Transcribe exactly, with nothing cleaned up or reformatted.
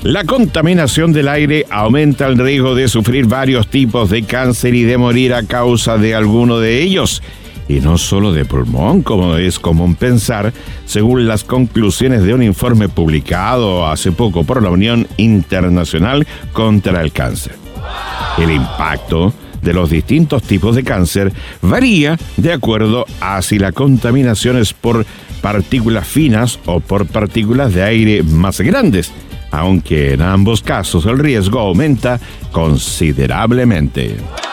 La contaminación del aire aumenta el riesgo de sufrir varios tipos de cáncer y de morir a causa de alguno de ellos. Y no solo de pulmón, como es común pensar, según las conclusiones de un informe publicado hace poco por la Unión Internacional contra el Cáncer. El impacto de los distintos tipos de cáncer varía de acuerdo a si la contaminación es por partículas finas o por partículas de aire más grandes, aunque en ambos casos el riesgo aumenta considerablemente.